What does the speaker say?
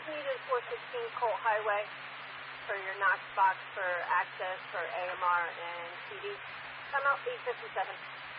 needed 416 Colt Highway for your Knox box for access for AMR and CD. Come out 857.